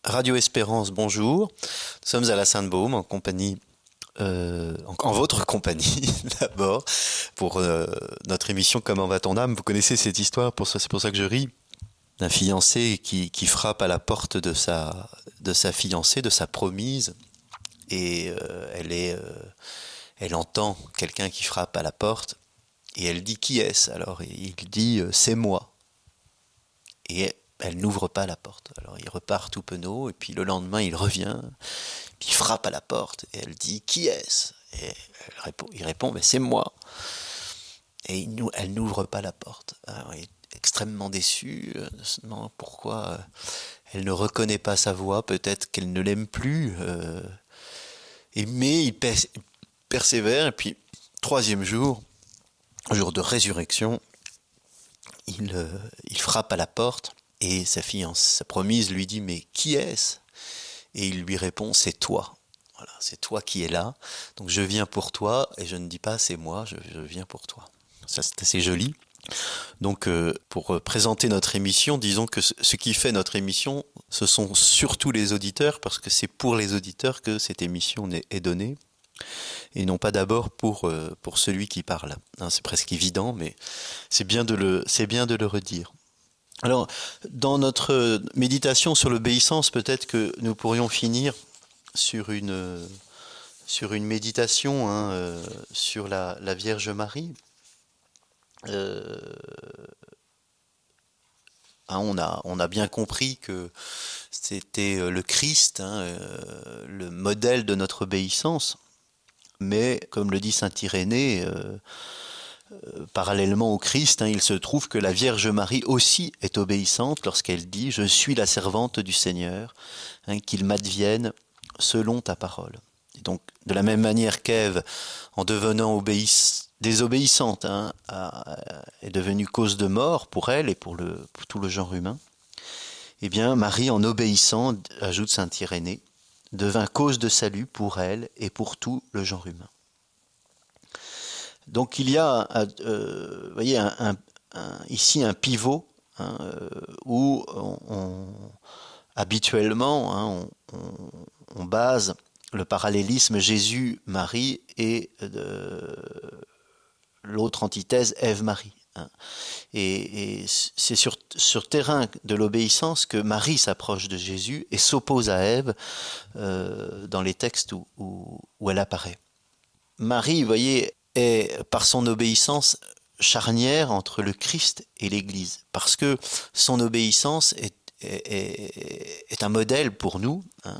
Radio Espérance, bonjour. Nous sommes à la Sainte-Baume en compagnie, en votre compagnie d'abord, pour notre émission Comment va ton âme. Vous connaissez cette histoire, c'est pour ça que je ris, d'un fiancé qui frappe à la porte de sa fiancée, de sa promise, et elle entend quelqu'un qui frappe à la porte, et elle dit qui est-ce? Alors il dit c'est moi. Et elle n'ouvre pas la porte. Alors il repart tout penaud, et puis le lendemain il revient, puis il frappe à la porte, et elle dit qui est-ce? Et il répond mais c'est moi. Et elle n'ouvre pas la porte. Alors il est extrêmement déçu, se demande pourquoi elle ne reconnaît pas sa voix, peut-être qu'elle ne l'aime plus. Mais il persévère, et puis troisième jour, jour de résurrection, il frappe à la porte. Et sa promise lui dit mais qui est-ce? Et il lui répond c'est toi. Voilà, c'est toi qui es là. Donc je viens pour toi, et je ne dis pas c'est moi, je viens pour toi. Ça c'est assez joli. Donc pour présenter notre émission, disons que ce qui fait notre émission, ce sont surtout les auditeurs, parce que c'est pour les auditeurs que cette émission est donnée, et non pas d'abord pour celui qui parle. Hein, c'est presque évident, mais c'est bien de le redire. Alors, dans notre méditation sur l'obéissance, peut-être que nous pourrions finir sur une méditation sur la Vierge Marie. On a bien compris que c'était le Christ, le modèle de notre obéissance, mais comme le dit saint Irénée, parallèlement au Christ, il se trouve que la Vierge Marie aussi est obéissante lorsqu'elle dit « Je suis la servante du Seigneur, qu'il m'advienne selon ta parole ». Et donc, de la même manière qu'Ève, en devenant désobéissante, est devenue cause de mort pour elle et pour tout le genre humain, eh bien, Marie, en obéissant, ajoute saint Irénée, devint cause de salut pour elle et pour tout le genre humain. Donc il y a, vous voyez, ici un pivot où habituellement on base le parallélisme Jésus-Marie et l'autre antithèse Ève-Marie. Et c'est sur terrain de l'obéissance que Marie s'approche de Jésus et s'oppose à Ève dans les textes où elle apparaît. Marie, vous voyez, est par son obéissance charnière entre le Christ et l'Église, parce que son obéissance est un modèle pour nous,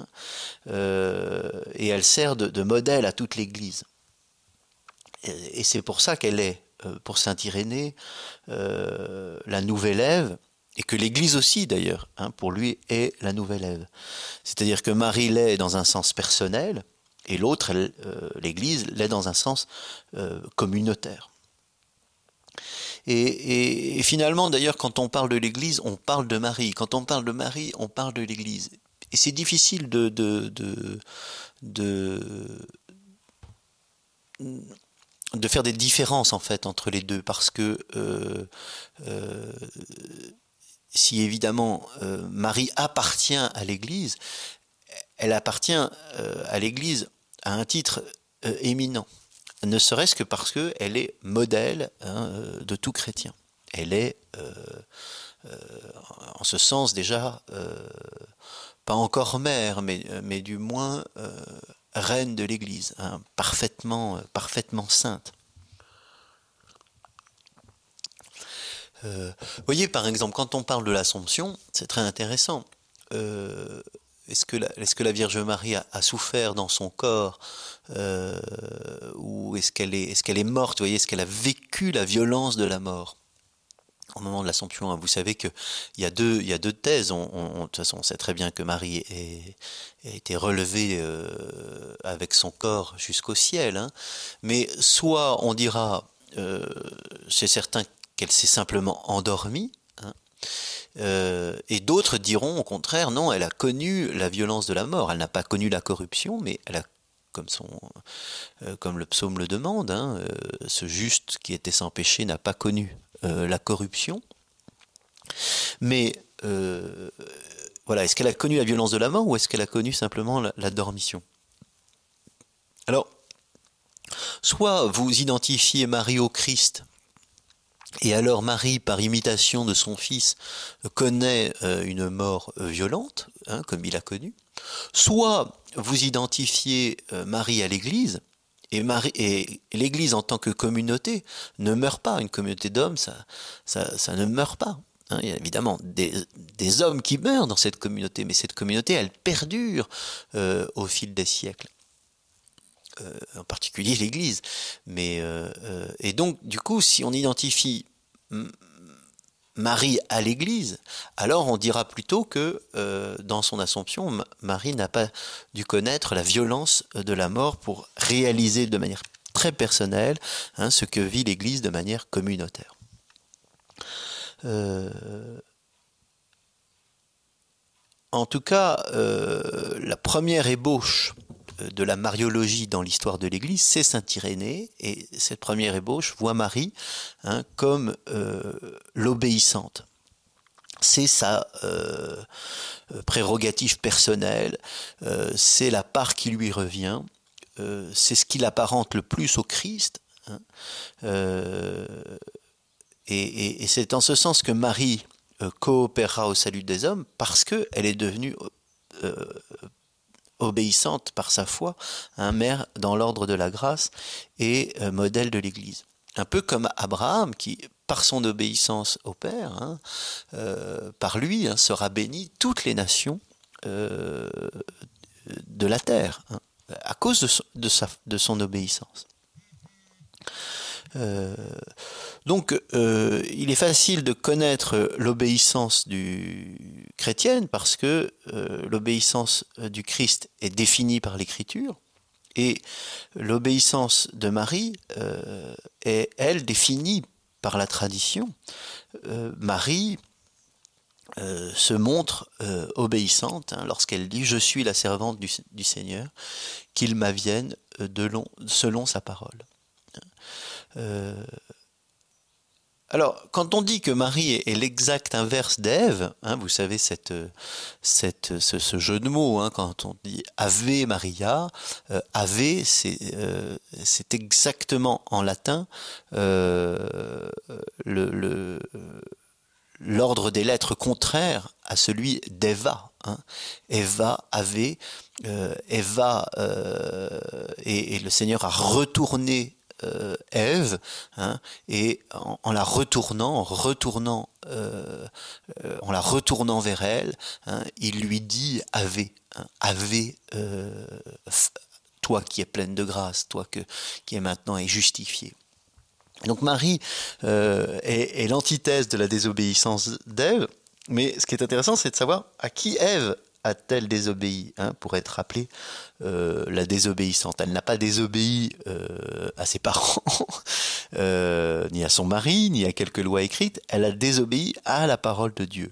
et elle sert de modèle à toute l'Église. Et c'est pour ça qu'elle est, pour saint Irénée, la nouvelle Ève, et que l'Église aussi d'ailleurs, pour lui, est la nouvelle Ève. C'est-à-dire que Marie l'est dans un sens personnel, et l'autre, l'Église, l'est dans un sens communautaire. Et finalement, d'ailleurs, quand on parle de l'Église, on parle de Marie. Quand on parle de Marie, on parle de l'Église. Et c'est difficile de faire des différences, en fait, entre les deux, parce que si évidemment Marie appartient à l'Église, elle appartient à l'Église à un titre éminent, ne serait-ce que parce qu'elle est modèle de tout chrétien. Elle est, en ce sens déjà, pas encore mère, mais du moins reine de l'Église, parfaitement sainte. Voyez, par exemple, quand on parle de l'Assomption, c'est très intéressant. Est-ce que la Vierge Marie a souffert dans son corps, ou est-ce qu'elle est morte? Vous voyez, est-ce qu'elle a vécu la violence de la mort au moment de l'Assomption? Vous savez qu'il y a deux thèses. De toute façon, on sait très bien que Marie a été relevée avec son corps jusqu'au ciel. Mais soit on dira, c'est certain qu'elle s'est simplement endormie, et d'autres diront au contraire, non, elle a connu la violence de la mort. Elle n'a pas connu la corruption, mais elle a, comme le psaume le demande, ce juste qui était sans péché n'a pas connu la corruption. Mais voilà, est-ce qu'elle a connu la violence de la mort ou est-ce qu'elle a connu simplement la dormition? Alors, soit vous identifiez Marie au Christ, et alors Marie, par imitation de son fils, connaît une mort violente, hein, comme il a connu. Soit vous identifiez Marie à l'Église, et l'Église en tant que communauté ne meurt pas. Une communauté d'hommes, ça ne meurt pas. Hein, il y a évidemment des hommes qui meurent dans cette communauté, mais cette communauté, elle perdure au fil des siècles. En particulier l'Église. Et donc, du coup, si on identifie Marie à l'Église, alors on dira plutôt que dans son Assomption, Marie n'a pas dû connaître la violence de la mort pour réaliser de manière très personnelle ce que vit l'Église de manière communautaire. En tout cas, la première ébauche de la mariologie dans l'histoire de l'Église, c'est saint Irénée, et cette première ébauche voit Marie comme l'obéissante. C'est sa prérogative personnelle, c'est la part qui lui revient, c'est ce qui l'apparente le plus au Christ, et c'est en ce sens que Marie coopérera au salut des hommes, parce qu'elle est devenue obéissante par sa foi, mère dans l'ordre de la grâce et modèle de l'Église. Un peu comme Abraham qui, par son obéissance au Père, par lui sera béni toutes les nations de la terre, à cause de son obéissance. Donc, il est facile de connaître l'obéissance chrétienne parce que l'obéissance du Christ est définie par l'Écriture et l'obéissance de Marie est, elle, définie par la tradition. Marie se montre obéissante lorsqu'elle dit « Je suis la servante du Seigneur, qu'il m'advienne selon sa parole ». Alors, quand on dit que Marie est l'exact inverse d'Ève, vous savez ce jeu de mots, quand on dit Ave Maria, Ave, c'est exactement en latin l'ordre des lettres contraire à celui d'Eva. Eva, Ave, Eva, et le Seigneur a retourné Ève, et en la retournant vers elle, il lui dit Ave, Ave, toi qui es pleine de grâce, toi qui est maintenant est justifiée. Donc Marie est l'antithèse de la désobéissance d'Ève, mais ce qui est intéressant, c'est de savoir à qui Ève a-t-elle désobéi pour être appelée la désobéissante. Elle n'a pas désobéi à ses parents, ni à son mari, ni à quelques lois écrites. Elle a désobéi à la parole de Dieu.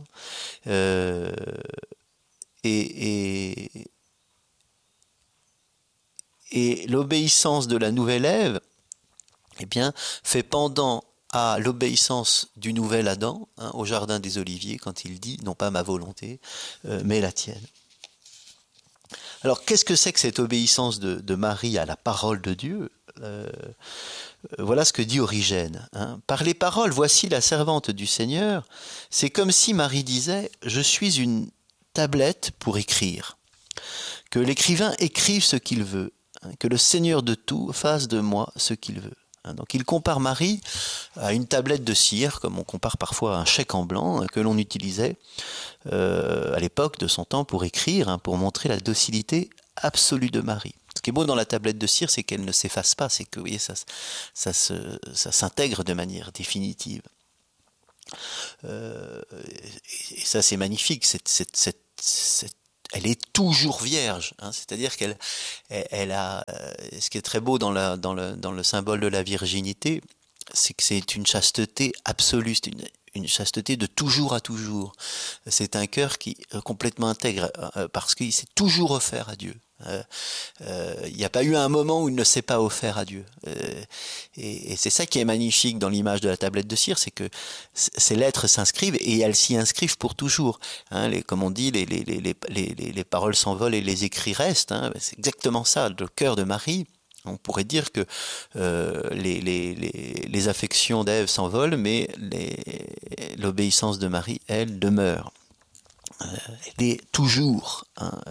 Et l'obéissance de la nouvelle Ève, fait pendant à l'obéissance du nouvel Adam au jardin des Oliviers quand il dit non pas ma volonté mais la tienne. Alors qu'est-ce que c'est que cette obéissance de Marie à la parole de Dieu? Voilà ce que dit Origène. Par les paroles, voici la servante du Seigneur, c'est comme si Marie disait je suis une tablette pour écrire, que l'écrivain écrive ce qu'il veut, que le Seigneur de tout fasse de moi ce qu'il veut. Donc il compare Marie à une tablette de cire, comme on compare parfois à un chèque en blanc que l'on utilisait à l'époque de son temps pour écrire, pour montrer la docilité absolue de Marie. Ce qui est beau dans la tablette de cire, c'est qu'elle ne s'efface pas, c'est que vous voyez, ça s'intègre de manière définitive. Et ça c'est magnifique, elle est toujours vierge, c'est-à-dire qu'elle a, ce qui est très beau dans le symbole de la virginité, c'est que c'est une chasteté absolue, c'est une chasteté de toujours à toujours. C'est un cœur qui est complètement intègre parce qu'il s'est toujours offert à Dieu. Il n'y a pas eu un moment où il ne s'est pas offert à Dieu. Et c'est ça qui est magnifique dans l'image de la tablette de cire, c'est que ces lettres s'inscrivent et elles s'y inscrivent pour toujours. Comme on dit, les paroles s'envolent et les écrits restent. C'est exactement ça, le cœur de Marie. On pourrait dire que les affections d'Ève s'envolent, mais l'obéissance de Marie, elle, demeure. Elle est toujours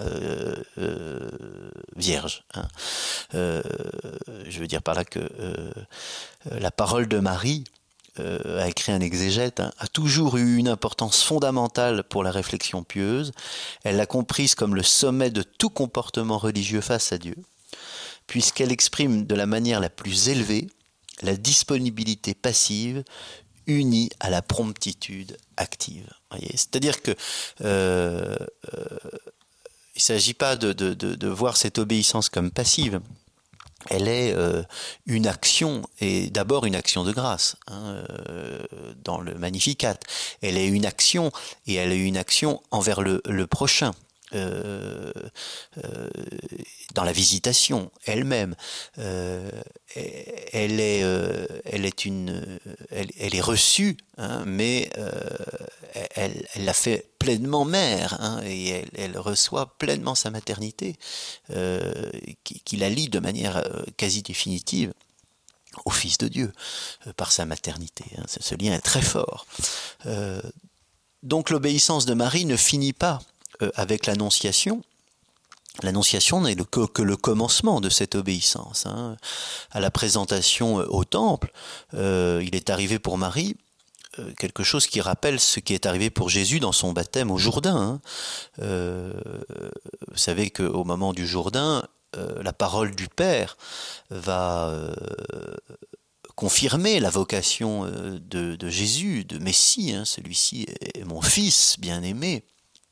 vierge. Je veux dire par là que la parole de Marie, a écrit un exégète, a toujours eu une importance fondamentale pour la réflexion pieuse. Elle l'a comprise comme le sommet de tout comportement religieux face à Dieu, puisqu'elle exprime de la manière la plus élevée la disponibilité passive unie à la promptitude active. C'est-à-dire que il ne s'agit pas de voir cette obéissance comme passive. Elle est une action, et d'abord une action de grâce, dans le Magnificat. Elle est une action, et elle est une action envers le prochain. Dans la visitation elle-même, elle est reçue, mais elle l'a fait pleinement mère, et elle reçoit pleinement sa maternité, qui la lie de manière quasi définitive au Fils de Dieu par sa maternité. Ce lien est très fort. Donc l'obéissance de Marie ne finit pas avec l'Annonciation. L'Annonciation n'est que le commencement de cette obéissance. À la présentation au temple, il est arrivé pour Marie quelque chose qui rappelle ce qui est arrivé pour Jésus dans son baptême au Jourdain. Vous savez qu'au moment du Jourdain, la parole du Père va confirmer la vocation de Jésus, de Messie. Celui-ci est mon Fils bien-aimé.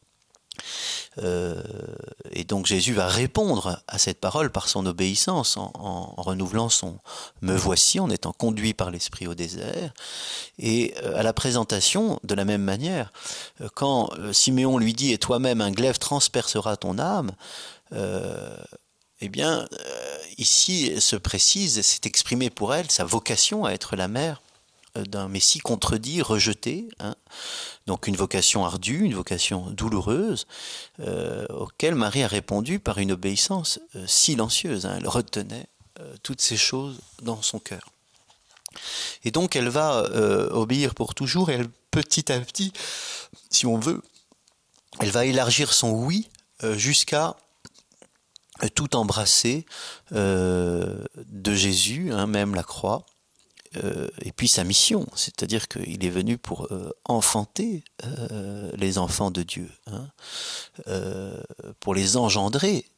Et donc Jésus va répondre à cette parole par son obéissance en renouvelant son « me voici », en étant conduit par l'Esprit au désert. Et à la présentation, de la même manière, quand Siméon lui dit « et toi-même un glaive transpercera ton âme », ici se précise, c'est exprimé pour elle sa vocation à être la mère d'un Messie contredit, rejeté, donc une vocation ardue, une vocation douloureuse, auquel Marie a répondu par une obéissance silencieuse. Elle retenait toutes ces choses dans son cœur. Et donc elle va obéir pour toujours, et elle, petit à petit, si on veut, elle va élargir son oui jusqu'à tout embrasser de Jésus, même la croix. Et puis sa mission, c'est-à-dire qu'il est venu pour enfanter les enfants de Dieu, pour les engendrer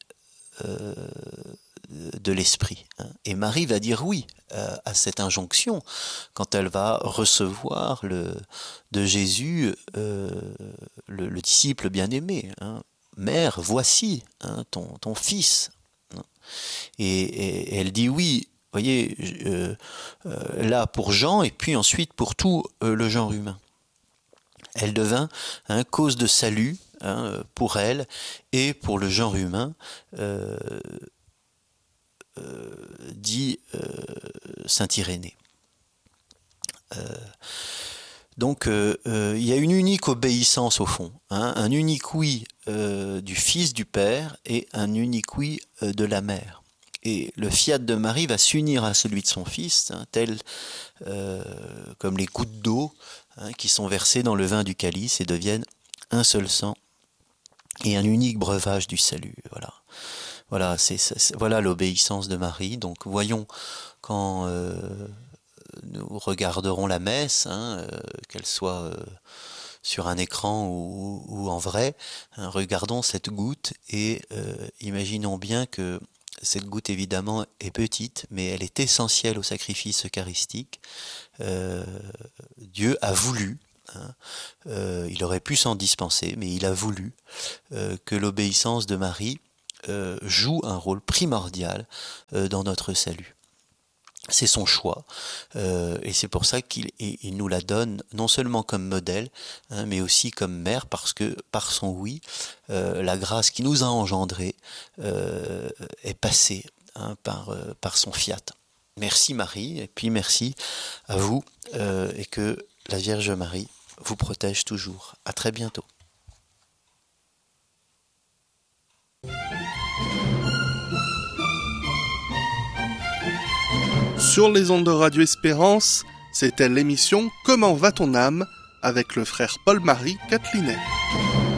de l'esprit. Et Marie va dire oui à cette injonction quand elle va recevoir de Jésus le disciple bien-aimé. Mère, voici ton fils. Et elle dit oui. Vous voyez, là pour Jean et puis ensuite pour tout le genre humain. Elle devint cause de salut pour elle et pour le genre humain, dit saint Irénée. Donc il y a une unique obéissance au fond, un unique oui du Fils du Père et un unique oui de la Mère. Et le fiat de Marie va s'unir à celui de son Fils, tel comme les gouttes d'eau qui sont versées dans le vin du calice et deviennent un seul sang et un unique breuvage du salut. Voilà, voilà l'obéissance de Marie. Donc voyons quand nous regarderons la messe, qu'elle soit sur un écran ou en vrai, regardons cette goutte et imaginons bien que cette goutte, évidemment, est petite, mais elle est essentielle au sacrifice eucharistique. Dieu a voulu, il aurait pu s'en dispenser, mais il a voulu que l'obéissance de Marie joue un rôle primordial dans notre salut. C'est son choix, et c'est pour ça qu'il nous la donne non seulement comme modèle, hein, mais aussi comme mère, parce que par son oui, la grâce qui nous a engendrés est passée, hein, par son fiat. Merci Marie, et puis merci à vous, et que la Vierge Marie vous protège toujours. À très bientôt. Sur les ondes de Radio Espérance, c'était l'émission Comment va ton âme avec le frère Paul-Marie Catelinet.